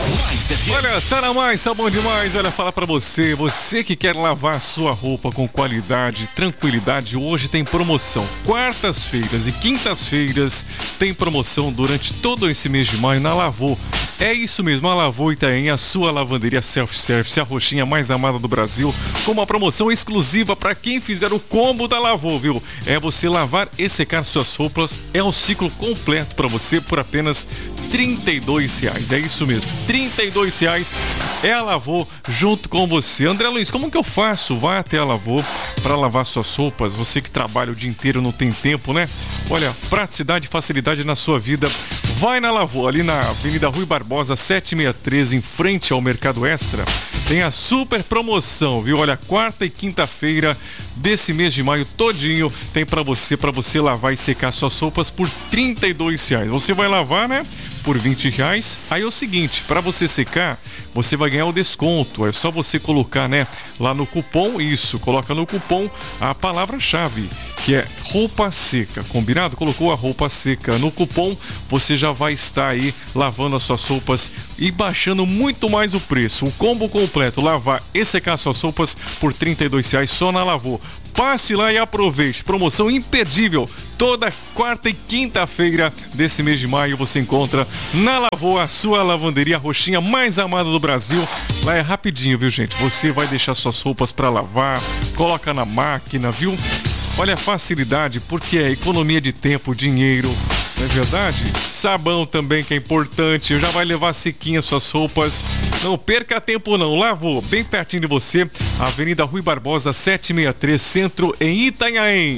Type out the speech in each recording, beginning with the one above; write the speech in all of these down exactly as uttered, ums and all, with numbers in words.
Olha, tá na mais, tá bom demais. Olha, fala pra você, você que quer lavar sua roupa com qualidade, tranquilidade, hoje tem promoção. Quartas-feiras e quintas-feiras tem promoção durante todo esse mês de maio na Lavô. É isso mesmo, a Lavô Itaém, a sua lavanderia self-service, a roxinha mais amada do Brasil, com uma promoção exclusiva para quem fizer o combo da Lavô, viu? É você lavar e secar suas roupas, é o ciclo completo para você por apenas trinta e dois reais. É isso mesmo, trinta e dois reais é a Lavô junto com você. André Luiz, como que eu faço? Vai até a Lavô para lavar suas roupas. Você que trabalha o dia inteiro, não tem tempo, né? Olha, praticidade e facilidade na sua vida. Vai na Lavô, ali na Avenida Rui Barbosa, setecentos e sessenta e três, em frente ao Mercado Extra. Tem a super promoção, viu? Olha, quarta e quinta-feira desse mês de maio todinho tem pra você, pra você lavar e secar suas roupas por trinta e dois reais. Você vai lavar, né? Por vinte reais. Aí é o seguinte, para você secar, você vai ganhar o desconto. É só você colocar, né, lá no cupom, isso, coloca no cupom a palavra-chave, que é roupa seca, combinado? Colocou a roupa seca no cupom, você já vai estar aí lavando as suas roupas e baixando muito mais o preço. O combo completo, lavar e secar suas roupas por trinta e dois reais só na Lavô. Passe lá e aproveite. Promoção imperdível. Toda quarta e quinta-feira desse mês de maio você encontra na Lavô, a sua lavanderia roxinha mais amada do Brasil. Lá é rapidinho, viu, gente? Você vai deixar suas roupas para lavar, coloca na máquina, viu? Olha a facilidade, porque é economia de tempo, dinheiro, não é verdade? Sabão também, que é importante, já vai levar sequinha suas roupas. Não perca tempo não, Lavô, bem pertinho de você, Avenida Rui Barbosa, setecentos e sessenta e três, Centro, em Itanhaém.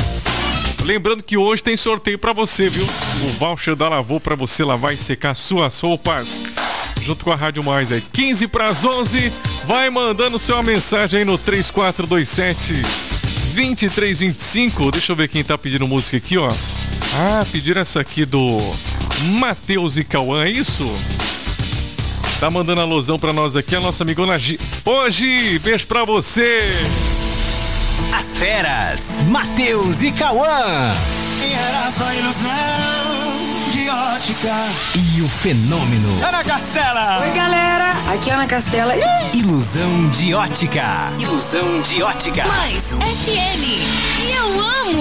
Lembrando que hoje tem sorteio pra você, viu? O voucher da Lavô pra você lavar e secar suas roupas. Junto com a Rádio Mais aí, quinze para as onze, vai mandando sua mensagem aí no três quatro dois sete, dois três dois cinco. Deixa eu ver quem tá pedindo música aqui, ó. Ah, pediram essa aqui do Matheus e Cauã, é isso? Tá mandando alusão pra nós aqui a nossa amigona Gi. Hoje, beijo pra você! As feras, Matheus e Cauã. E era só ilusão de ótica. E o fenômeno Ana Castela. Oi, galera, aqui é Ana Castela. Ilusão de ótica. Ilusão de ótica. Mais F M. E eu amo